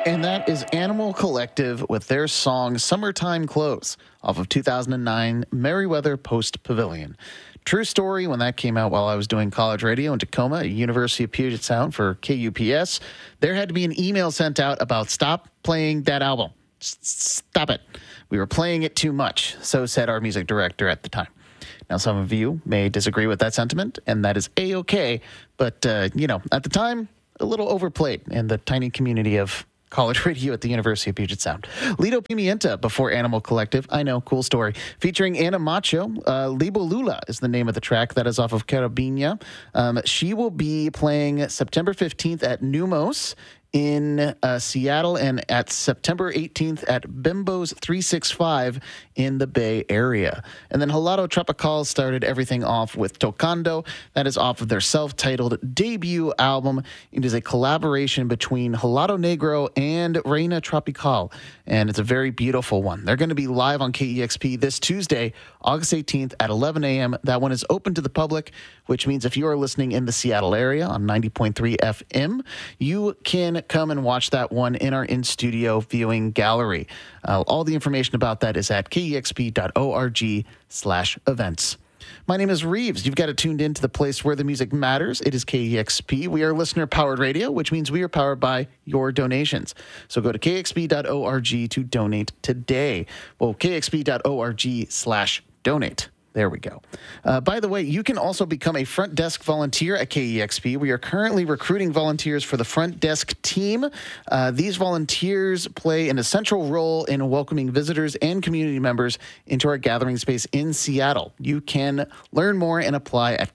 And that is Animal Collective with their song Summertime Clothes off of 2009 Merriweather Post Pavilion. True story, when that came out while I was doing college radio in Tacoma at University of Puget Sound for KUPS, there had to be an email sent out about stop playing that album. Stop it. We were playing it too much, so said our music director at the time. Now, some of you may disagree with that sentiment, and that is A-okay, but, at the time, a little overplayed in the tiny community of college radio at the University of Puget Sound. Lido Pimienta before Animal Collective. I know, cool story. Featuring Anna Macho. Libolula is the name of the track. That is off of Carabinha. She will be playing September 15th at Numos in Seattle and at September 18th at Bimbo's 365 in the Bay Area. And then Helado Tropical started everything off with Tocando. That is off of their self-titled debut album. It is a collaboration between Helado Negro and Reina Tropical, and it's a very beautiful one. They're going to be live on KEXP this Tuesday, August 18th at 11 a.m. That one is open to the public, which means if you are listening in the Seattle area on 90.3 FM, you can come and watch that one in our in-studio viewing gallery. All the information about that is at kexp.org/events. My name is Reeves. You've got it tuned in to the place where the music matters. It is KEXP. We are listener-powered radio, which means we are powered by your donations. So go to kexp.org to donate today. Well, kexp.org/donate. There we go. By the way, you can also become a front desk volunteer at KEXP. We are currently recruiting volunteers for the front desk team. These volunteers play an essential role in welcoming visitors and community members into our gathering space in Seattle. You can learn more and apply at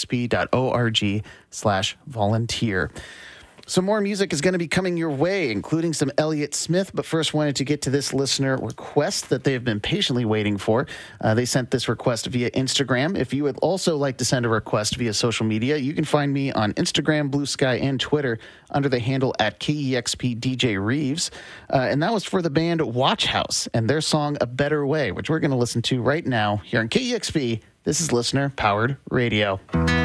kexp.org/volunteer. Some more music is going to be coming your way, including some Elliott Smith, but first wanted to get to this listener request that they've been patiently waiting for. They sent this request via Instagram. If you would also like to send a request via social media, you can find me on Instagram, Blue Sky, and Twitter under the handle at KEXPDJReeves. And that was for the band Watch House and their song A Better Way, which we're going to listen to right now here on KEXP. This is Listener Powered Radio.